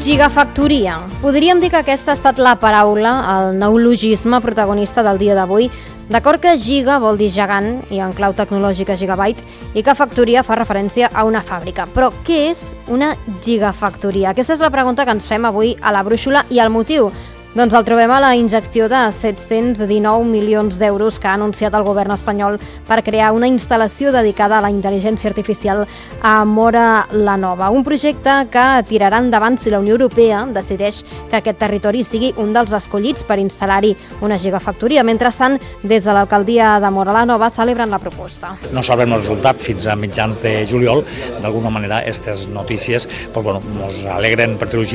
Gigafactoria. Podríem dir que aquesta ha estat la paraula, el neologisme protagonista del dia d'avui. D'acord que giga vol dir gegant i en clau tecnològica gigabyte i que factoria fa referència a una fàbrica. Però què és una gigafactoria? Aquesta és la pregunta que ens fem avui a la brúixola i el motiu. Doncs el trobem a la injecció de 719 milions d'euros que ha anunciat el govern espanyol per crear una instal·lació dedicada a la intel·ligència artificial a Móra la Nova. Un projecte que tirarà endavant si la Unió Europea decideix que aquest territori sigui un dels escollits per instal·lar-hi una gigafactoria. Mentrestant, des de l'alcaldia de Móra la Nova celebren la proposta. No sabrem el resultat fins a mitjans de juliol. D'alguna manera, aquestes notícies ens alegren per